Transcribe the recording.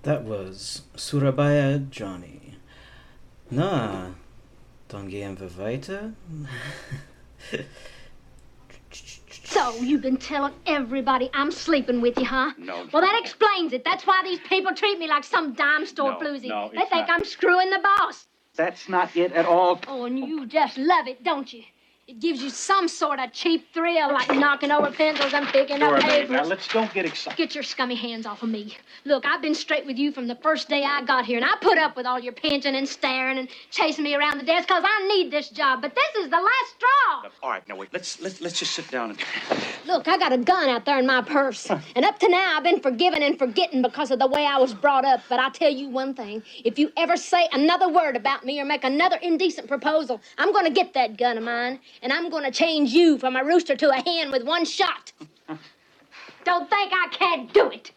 That was Surabaya Johnny. Na, dan gaan we weiter. So, you've been telling everybody I'm sleeping with you, huh? No. Well, that explains it. That's why these people treat me like some dime store floozy. No, they think I'm screwing the boss. That's not it at all. Oh, and you just love it, don't you? It gives you some sort of cheap thrill, like knocking over pencils and picking up papers. Now, let's don't get excited. Get your scummy hands off of me. Look, I've been straight with you from the first day I got here, and I put up with all your pinching and staring and chasing me around the desk because I need this job. But this is the last straw. All right, now wait. Let's just sit down and. Look, I got a gun out there in my purse, and up to now I've been forgiving and forgetting because of the way I was brought up. But I'll tell you one thing: if you ever say another word about me or make another indecent proposal, I'm going to get that gun of mine, and I'm going to change you from a rooster to a hen with one shot. Don't think I can't do it.